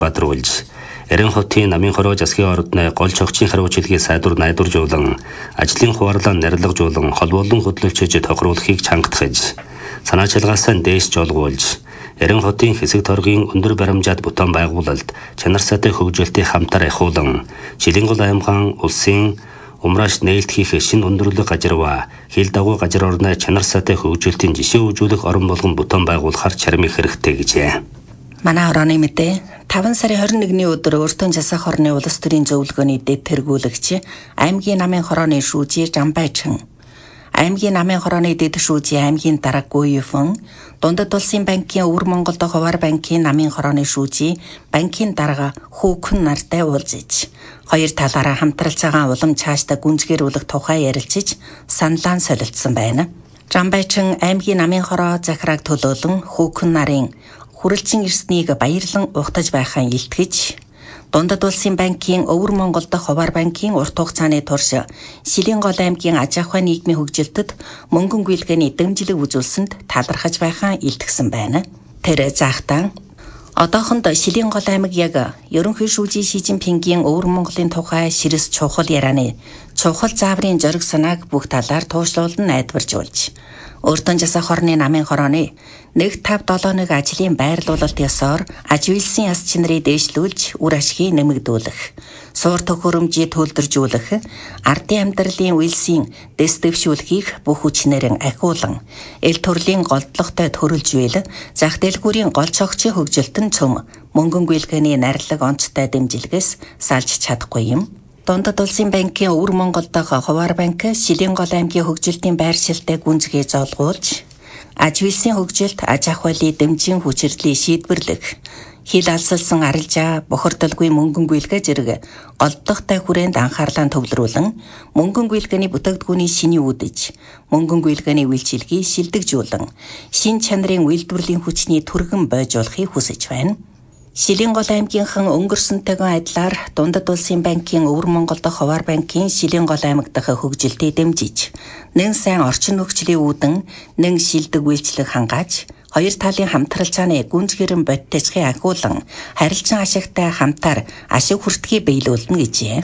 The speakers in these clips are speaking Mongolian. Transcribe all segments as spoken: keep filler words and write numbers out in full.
бадруулж Эрен хотын намын хороо засгийн ордны гол чогчийн хариуцлагыг сайдуур найдваржуулан ажлын хуваарлаа нарилгажуулан холбоолон хөдөлгөж тохируулахыг чангатгаж санаачилгаасаа дээш жолгуулж Эрен хотын хэсэг торгийн өндөр баримжаад бутан байгуулалт чанар сайтай хөгжүүлэлтийг хамтар ахиулан Жилэнгол аймгаан улсын умрааш нээлт хийх шин өндөрлөг гажирва хил дагуу гажир орны чанар сайтай хөгжүүлэлтийн жишээ үзүүлэх орон болгон бутан байгуулахар чармих хэрэгтэй гэжээ. Манай орооны мэдээ таван сарын хорин нэгний өдөр Өртөн засах орны улс төрийн зөвлөгөөний дэд тэргүүлэгч аймгийн намын хорооны шүүжи Жамбайчин, аймгийн намын хорооны дэд шүүжи аймгийн дарга Гуйфэн, Дундад улсын банкын Өвөр Монголд хуваар банкын намын хорооны шүүжи банкын дарга Хүүхэн нартай уулзаж хоёр талаараа хамтралж байгаа улам цаашдаа гүнзгийрүүлэх тухай ярилцж саналаа солилцсон байна. Жамбайчин аймгийн намын хороо захиргааг төлөөлөн Хүүхэн нарын хүрэлцэн ирснийг баярлан ухтаж байхаа илтгэж Дундад улсын банкын Өвөр Монголд хуваар банкын урт хугацааны турш Шилэнгол аймгийн аж ахуйн нийгмийн хөгжилтөд мөнгөн гүйлгээний дэмжлэг үзүүлсэнд талархаж байхаа илтгэсэн байна. Тэр заахтаа одоохонд Шилэнгол аймаг яг ерөнхий шүүжийн Ши Жинпингийн Өвөр Монголын тухай ширэс чухал ярианы чухал зааврын зориг санааг бүх талаар туушлуулан найдваржуулж Өртөн засах орны намын хорооны нэг тав долооныг ажлын байрлуулалт ёсоор аж үйлсийн яс чинрыг дээшлүүлж үр ашгийг нэмэгдүүлэх, суур төхөөрөмжийг төлдөржүүлэх, ардын амьдралын үйлсийн дэс дэвшүүлэхийг бүх хүчнэрэн ахиулан, эл төрлийн голдлоготой төрөлж үйл, зах дэлгүүрийн гол цогцын хөгжилтөн цөм мөнгөн гүйлгээний нарилга онцтой дэмжлэгээс салж чадахгүй юм. Дундад улсын банкын Өвөр Монголд хуваар банк Шилэнгол аймгийн хөгжилтийн байршилтай гүнзгий золгуулж, аж үйлсийн хөгжилт, аж ахуйлын дэмжин хүчирдлийг шийдвэрлэх, хил алсалсан арилжаа, бохирдолгүй мөнгөн гүйлгээ зэрэг голдлоготой хүрээнд анхаарлаа төвлөрүүлэн, мөнгөн гүйлгээний бүтээгдэхүүний шиний үүдэж, мөнгөн гүйлгээний үйлчилгээг шилдэгжүүлэн, шин чанарын үйлдвэрлэлийн хүчний түргэн бойжуулахыг хүсэж байна. Шилэнгол аймгийнхан өнгөрсөнтэйгэн адилаар Дундад улсын банкын Өвөр Монголд хуваар банкын Шилэнгол аймаг дахь хөгжилтийг дэмжиж, нэн сайн орчин нөхцөлийн үүдэн, нэн шилдэг үйлчлэг хангааж, хоёр талын хамтралцааны гүнзгийрэн бодтойчхыг ахиулан, харилцан ашигтай хамтаар ашиг хүртгийг биелүүлнэ гэжээ.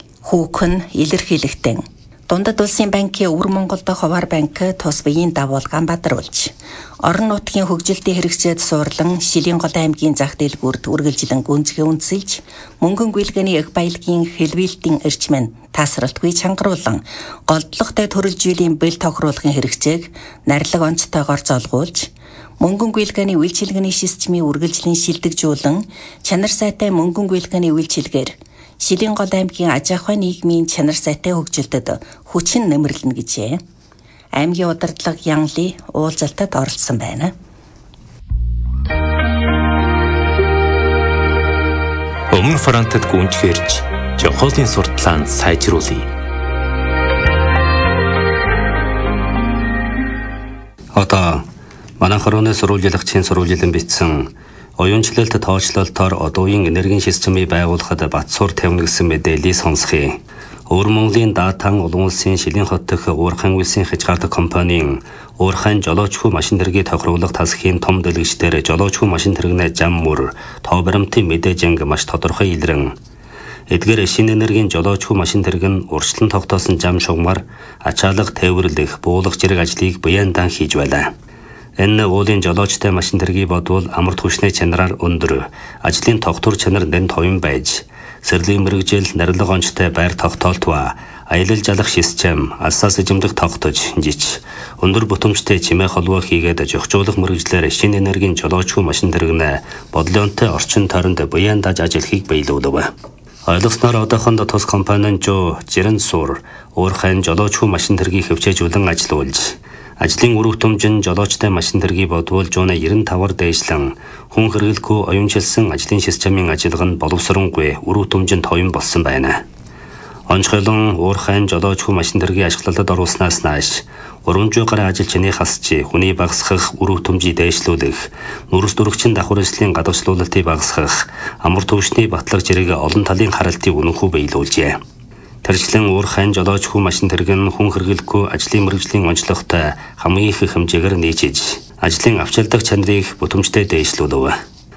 Хүүхэн илэрхийлэхдээ Дундад улсын банкын Өвөр Монголд хуваар банк тус биеийн дагуулгаан бадруулж, орон нутгийн хөгжилтийн хэрэгцээд суурлан Шилэнгол аймгийн зах дэлгүүрт үргэлжлэн гүнзгий үнэлж, мөнгөн гүйлгээний их баялагын хэлбэлтийн эрчмэн тасралтгүй чангаруулан, голдлоготой төрөлж үеийн бэл тохируулахын хэрэгцээг нарилга онцтойгоор золгуулж, мөнгөн гүйлгээний үйлчилгээний системийн үргэлжлэн шилдэгжүүлэн, чанар сайтай мөнгөн гүйлгээний үйлчилгээр Шилэнгол аймгийн аж ахуйн нийгмийн чанар сайтай хөгжилтөд хүчин нэмэрлэнэ гэжээ. Аймгийн удирдлага Янли уулзалтад оролцсон байна. Өмнө Франтад гүнжгэрж, Жохолын сурталаанд сайжруулъя. Одоо манай хорооны сурвалжлагчийн сурвалжлан бичсэн оюунчлалт тооцоололтоор одоогийн энергийн системийг байгуулахад Батсуур тавина гэсэн мэдээллийг сонсхий. Өвөр Монголын даатан улан улсын Шилэн хот дэх уурхайн үйлсийн хязгаартай компанийн уурхайн жолоочгүй машин тэргийг тохируулах тасхийн том дэлгэцээр жолоочгүй машин тэрэгнээ зам мөр тоо баримтын мэдээж анги маш тодорхой илрэн. Эдгээр шинэ энергийн жолоочгүй машин тэрэг нь урьдчилан тогтоосон зам шугамар ачаалга тээвэрлэх буулгах зэрэг ажлыг буяндан хийж байлаа. Энэ уулын жолоочтой машин тэргийг бодвол амар түвшний чанараар өндөр, ажлын тогтвор чанар нэн товын байж, сэрлийн мэрэгжил, нарилга онцтой байр тогтоолтва, аялал жалах систем, алсаас эзэмдэх тогтож, жиж, өндөр бүтэмжтэй чимээ холбоо хийгээд жохжуулах мэрэгжлээр шинэ энергийн жолоочгүй машин тэрэгнээ бодлонтой орчин тойронд буяндаж ажиллахыг биелүүлв. Ойлгосноор одоохонд тус компанийн жоо Жирэн Сур уурхайн жолоочгүй машин тэргийг хөвчөөжүүлэн ажиллуулж, ажлын үр хөтөмжин жолоочтой машин тэргийг бодвол жууна девяносто таваар дээшлэн хүн хэрэглэхгүй оюунчилсан ажлын системийн ажиллагаа нь боловсронгүй үр хөтөмжин товын болсон байна. Онцгойлон уурхайн жолоочгүй машин тэргийг ашиглалтад оруулснаас нааш гурван зуун гаруй ажил чиний хасч хүний багасгах үр хөтөмжийг дээшлүүлэх, нүрс дүрэгчин давхар эслийн гадагшлуулалтыг багасгах, амар түвшний батлах зэрэг олон талын харалтыг үнэнхүү биелүүлжээ. Тэрчлэн уурхайн жолоочгүй машин тэрэг нь хүн хэрэглэхгүй ажлын мэргэжлийн онцлогтой хамгийн их хэмжээгээр нийцэж, ажлын авчирдаг чанарыг бүтэмжтэй дээшлүүлв.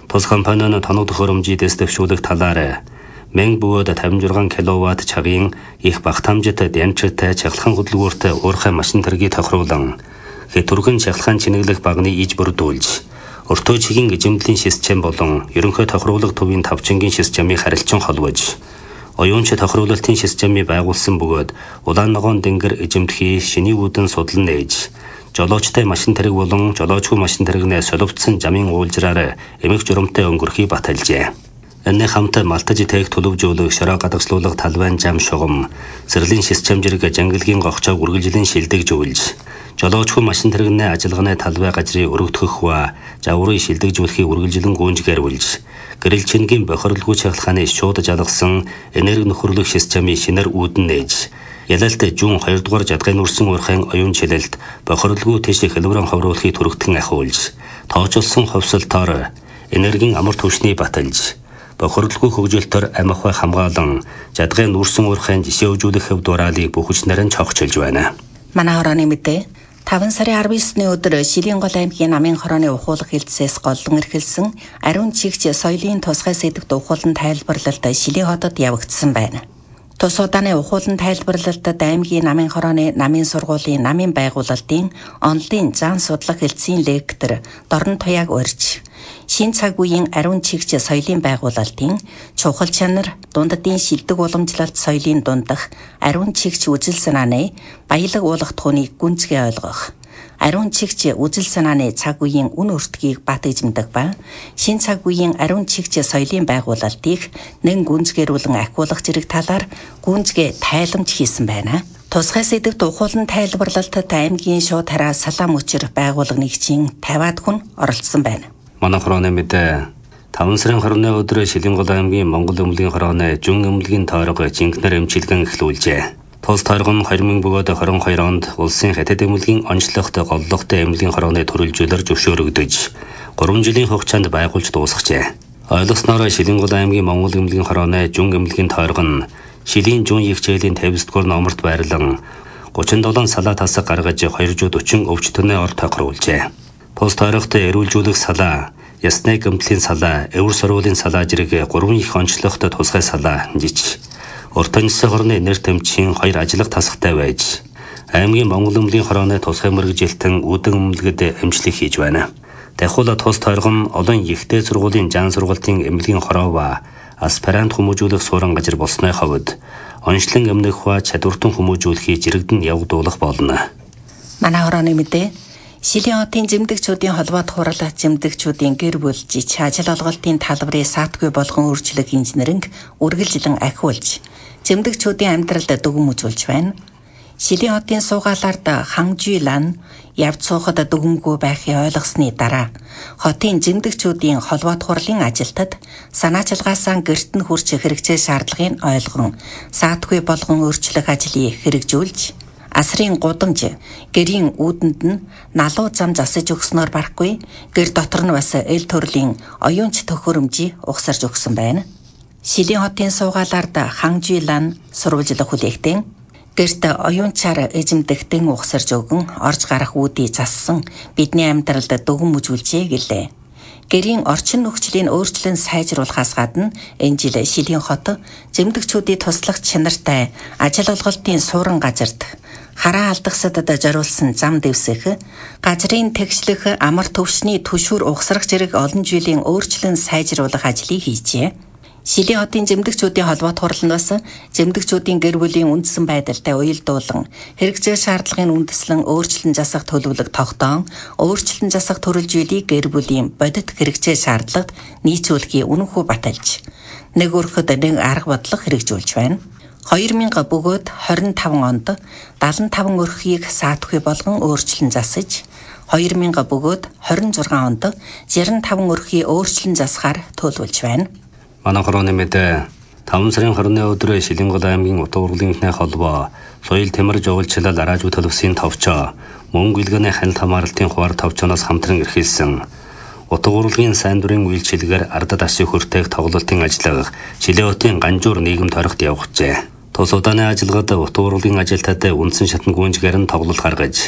Тус компани нь тоног төхөөрөмжийг дэвшүүлэх талаар мянга бөгөөд тавин жургаан киловатт цагийн их багтаамжит янчтай чахлхан хөдөлгөөртэй уурхай машин тэргийг тохируулан хэтүрхэн чахлхан чинэглэх багны иж бүрдүүлж өртөө чигийн эзэмдлийн систем болон ерөнхий тохируулах төвийн тавчингийн системийг харилцан холбож оюунч тохируулалтын системийг байгуулсан бөгөөд улаан ногоон дэнгэр эзэмдэхий шиний үүдэн судлан нээж жолоочтой машин тэрэг болон жолоочгүй машин тэрэгнээ соливдсан замын уулжраар эмэг журамтай өнгөрөхийг баталжээ. Энэ хамт малтаж тээх төлөвжүүлэх шороо гадагшлуулах талбайн зам шугам зэрлийн систем зэрэг жангилгийн гогчоог үргэлжлэн шилдэгжүүлж жолоочгүй машин тэрэгнээ ажиллагааны талбай газрыг өргөдгөх ба жаврыг шилдэгжүүлэхийг үргэлжлэн гүйцэтгэрлүүлж гэрэл чингийн бохирлгүй чахалгааны шууд жалгасан энерги нөхөрлөх системийн шинээр үүдэн нээж ялалт жун хоёр дугаар жадгын үрсэн уурхайн оюун чилэлт бохирлгүй тийш хэлбэрэн ховруулахыг түргэтгэн ахиулж тоочулсан ховсолтоор энергийн амар түвшний баталж бохирлгүй хөгжилтөөр амихай хамгаалан жадгын үрсэн уурхайн жишээжүүлэх хэв дураалыг бүхэлснээр нь цогцолж байна. Манай хорооны мэдээ таван сарын арван есний өдөр Шилийн гол аймгийн намын хорооны ухуулах хэлтсээс голлон эрхэлсэн ариун чигч соёлын тусгай сэдвт ухуулан тайлбарлалт Шилийн хотод явагдсан байна. Тус удааны ухуулан тайлбарлалтад аймгийн намын хорооны намын сургуулийн намын байгуулалтын онлын зан судлах хэлтсийн лектор Дорн Туяаг урьж шин цаг үеийн ариун чигч соёлын байгуулалтын чухал чанар дундадын шилдэг уламжлалт соёлын дундах ариун чигч үжил санааны баялаг уулах тухныг гүнзгий ойлгох ариун чигч үжил санааны цаг үеийн үн өртгийг бат эзэмдэг ба шин цаг үеийн ариун чигч соёлын байгуулалтыг нэн гүнзгээрүүлэн ахиулах зэрэг талаар гүнзгий тайламж хийсэн байна. Тусгай сэдвт ухуулан тайлбарлалтад аймгийн шууд хараа салаам өчр байгууллага нэгжийн тавиад хүн оролцсон байна. Манай хорооны мэдээ таван сарын хорны өдөр Шилийн гол аймгийн Монгол өмлөгийн хорооны жүн өмлөгийн тойрог жинхнэр эмчилгэн эхлүүлжээ. Тус тойрог нь хоёр мянга бөгөөд двадцать хоёр онд улсын хятад эмнэлгийн онцлогт голлогтой эмнэлгийн хорооны төрөлжүүлэр зөвшөөрөгдөж гурван жилийн хугацаанд байгуулж дуусгажээ. Ойлгосноор Шилийн гол аймгийн Монгол эмнэлгийн хорооны жүн эмнэлгийн тойрог нь Шилийн жүн хичээлийн пятьдесят дугаар номерт байрлан гучин долоо салаа тасаг гаргаж two hundred forty өвчтөний ор тохируулжээ. Тус тойрогт эрүүлжүүлэх салаа, ясны гэмтлийн салаа, эвэр сорвуулын салаа зэрэг гурван их онцлогт тусгай салаа жиж уртан нисэн хорны нэр тэмцийн хоёр ажиллах тасгатай байж аймгийн Монгол өмлөгийн хорооны тусгай мэргэжилтэн үүдэн өмлөгөд эмчлэг хийж байна. Дахиула тус тойрог нь олон ихтэй сургуулийн жан сургалтын эмнэлгийн хороо ба аспирант хүмүүжүүлэх суурин газар болсны ховд онцлон эмнэх ба чадвартан хүмүүжүүлэхийг жирэгдэн явагдуулах болно. Манай хорооны мэдээ Шилийн хотын зэмдэгчүүдийн холбоот хурал зэмдэгчүүдийн гэр бүл жич ажил олголтын талбарыг саатгүй болгон өөрчлөх инженеринг үргэлжлэн ахиулж зэмдэгчүүдийн амьдралд дүгм үзүүлж байна. Шилийн хотын суугаалаард хангжуйлан явц суухад дүгмгүй байхыг ойлгосны дараа хотын зэмдэгчүүдийн холбоот хурлын ажилтад санаачилгаасаа гэрт нь хүрч хэрэгцээ шаардлагыг ойлгон саатгүй болгон өөрчлөх ажлыг хэрэгжүүлж асрын гудамж гэрийн үүдэнд нь налуу зам засаж өгснөөр барахгүй гэр дотор нь бас эл төрлийн оюунч төхөөрөмжийг угсарж өгсөн байна. Шилийн хотын суугаалаард хангжуйлан сурвалжлах хүлээгтэн гэрт оюунчаар эзэмдэгтэн угсарж өгөн орж гарах үүдийг зассан бидний амьдралд дүгм үзүүлжээ гэлээ. Гэрийн орчин нөхцөлийн өөрчлөн сайжруулахаас гадна энэ жил Шилийн хот зэмдэгчүүдийн туслах чанартай ажил олголтын суурин газарт хараа алдагсадад зориулсан зам дэвсэх, газрын тэгшлэх амар төвшний түшүүр угсрах зэрэг олон жилийн өөрчлөн сайжруулах ажлыг хийжээ. Шилийн хотын зэмдэгчүүдийн холбоот хурал нь бас зэмдэгчүүдийн гэр бүлийн үндсэн байдалтай уялдуулан хэрэгцээ шаардлагын үндэслэн өөрчлөн засах төлөвлөг тогтоон өөрчлөн засах төрөлжүүлийг гэр бүлийн бодит хэрэгцээ шаардлагад нийцүүлэхийг үнэнхүү баталж нэг өрхөд нэг арга бодлого хэрэгжүүлж байна. two thousand бөгөөд twenty-five онд seventy-five өрхийг саатгүй болгон өөрчлөн засаж two thousand бөгөөд twenty-six онд sixty-five өрхийг өөрчлөн засахаар төлөвлөж байна. Манай хорооны мэдээ таван сарын хорны өдөр Шилийн гол аймгийн утга урлагийнхны холбоо соёл тэмэр жуулчлал араажуу төлөвсөн товчоо мөнгө илгээний хяналт хамгаалалтын хуваар товчоноос хамтран эрхэлсэн утга урлагийн сайн дурын үйлчилгээр ардад ашиг хүртээх тоглолтын ажиллагаа Шилийн хотын Ганжуур нийгэм торогт явагджээ. Тус удааны ажиллагад утга урлагийн ажилтнуудад үндсэн шатны гүнжгээр нь тоглолт гаргаж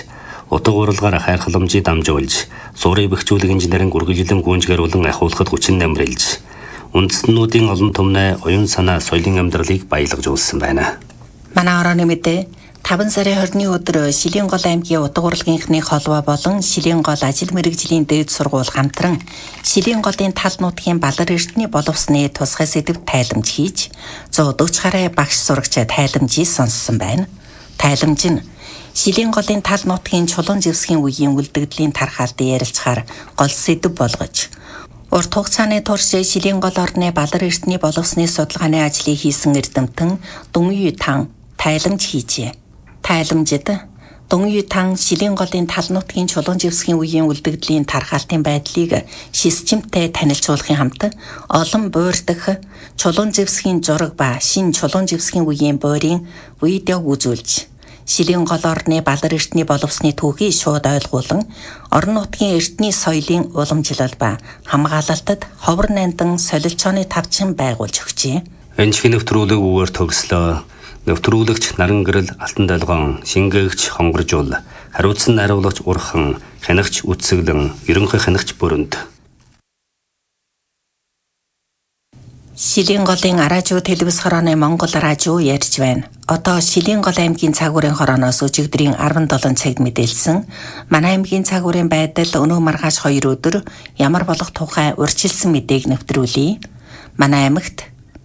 Утга уралгаар хайр халамжийг дамжуулж, суурийг бэхжүүлэг инженерийн үргэлжлэн гүнжгэрүүлэн ахиулахад хүчин намрилж, үндэстнүүдийн олон түмнээ оюун санаа соёлын амьдралыг баялгаж үлссэн байна. Манай орооны мэдээ таван сарын хорины өдөр Шилийн гол аймгийн утга урлагийнхны холбоо болон Шилийн гол ажил мэргэжлийн дээд сургууль хамтран Шилийн голын тал нутгийн Балар эрдэнэ боловсны тусгай сэдвт тайламж хийж зуун дөрвөн гаруй багш сурагч тайламжийг сонссон байна. Тайламж нь Шилийн голын тал нутгийн чулуун зэвсгийн үеийн үлдэгдлийн тархаалд ярилцахаар гол сэдв болгож урт хугацааны турш Шилийн гол орны Балар эрдэнэ боловсны судалгааны ажлыг хийсэн эрдэмтэн Дүнгүй Тан тайламж хийжээ. Тайламжид Дүнгүй Тан Шилийн голын тал нутгийн чулуун зэвсгийн үеийн үлдэгдлийн тархаалтын байдлыг шисчимтэй танилцуулахын хамт олон буурдах чулуун зэвсгийн зураг ба шин чулуун зэвсгийн үеийн буурийн видеог үзүүлж Шилийн гол орны Балар эрдэнэ боловсны түүхийг шууд ойлгуулан орон нутгийн эрдэнэ соёлын уламжлал ба хамгаалалтад ховор нандан солилцооны тавчин байгуулж өгчээ. Энэчгийн нэвтрүүлэг үгээр төгслөө. Нэвтрүүлэгч Наран гэрэл Алтан долгоон, шингээгч Хонгоржуул, хариуцсан найруулагч Урхан, хянагч Үтсэглэн, ерөнхий хянагч Бүрөнд. Шилийн голын Аражуу телевиз хорооны Монгол радио ярьж байна. Одоо Шилийн гол аймгийн цагуурын хорооноос өчигдрийн арван долоо цагт мэдээлсэн манай аймгийн цагуурын байдал өнөө маргааш хоёр өдөр ямар болох тухай урьдчилсан мэдээг нэвтрүүлье. Манай аймагт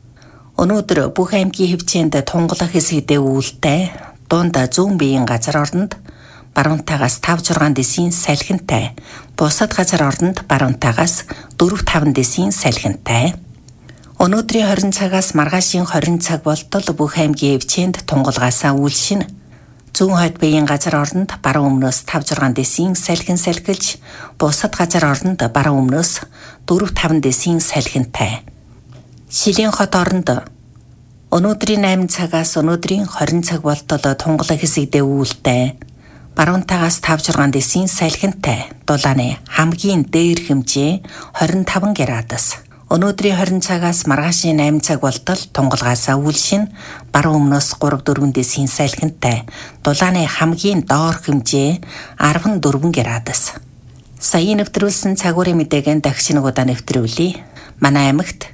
өнөөдөр бүх аймгийн хэмжээнд тунгалах хэсэгдээ үүлтэй, дунд зүүн биеийн газар оронд баруунтаагаас тав зургаан дэсийн салхинтай, бусад газар оронд баруунтаагаас дөрөв таван дэсийн салхинтай. Өнөөдрийн хорин цагаас маргаашийн хорин цаг болтол бүх аймгийн хэмжээнд тунгалгаасаа үйлшин. Зүүн хойд биеийн газар оронд баруун өмнөөс тав зургаан дэсийн салхин салхилж, бусад газар оронд баруун өмнөөс дөрөв таван дэсийн салхинтай. Шилийн хот оронд өнөөдрийн найман цагаас өнөөдрийн хорин цаг болтол тунгалаг хэсэгдээ үүлтэй, баруунтаагаас тав зургаан дэсийн салхинтай, дулааны хамгийн дээр хэмжээ хорин таван градус. Өнөөдрийн хорин цагаас маргаашийн найман цаг болтол тунгалгаасаа үйлшин, баруун өмнөөс гурав дөрвөн дэсийн салхинтай, дулааны хамгийн доор хэмжээ арван дөрвөн градус. Сая нэвтрүүлсэн цагуурын мэдээг дахиж нэг удаа нэвтрүүлье. Манай аймагт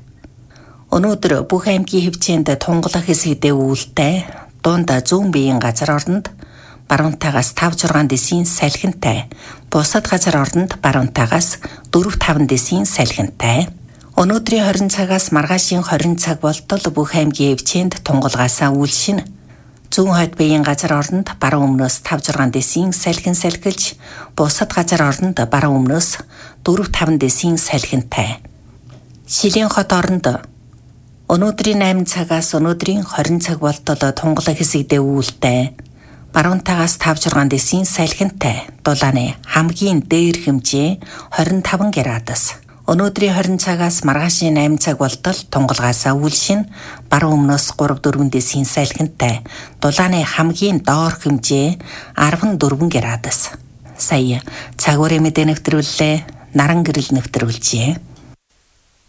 өнөөдөр бүх аймгийн хэмжээнд тунгалах хэсэгдээ үүлтэй, дунд зүүн биеийн газар оронд баруунтаагаас тав зургаан дэсийн салхинтай, бусад газар оронд баруунтаагаас дөрөв таван дэсийн салхинтай. Өнөөдрийн хорин цагаас маргаашийн хорин цаг болтол бүх аймгийн хэмжээнд тунгалгаасаа үйлшин. Зүүн хойд биеийн газар оронд баруун өмнөөс тав зургаан дэсийн салхин салхилж, бусад газар оронд баруун өмнөөс дөрөв таван дэсийн салхинтай. Шилийн хот оронд өнөөдрийн найман цагаас өнөөдрийн хорин цаг болтол тунгалаг хэсэгдээ үүлтэй, баруунтаагаас тав зургаан дэсийн салхинтай, дулааны хамгийн дээр хэмжээ хорин таван градус. Өнөөдрийн хорин цагаас маргаашийн найман цаг болтол тунгалгаасаа үйлшин, баруун өмнөөс гурав дөрвөн дэсийн салхинтай, дулааны хамгийн доор хэмжээ арван дөрвөн градус. Сая цагуурын мэдээ нэвтрүүллээ. Наран гэрэл нэвтрүүлжээ.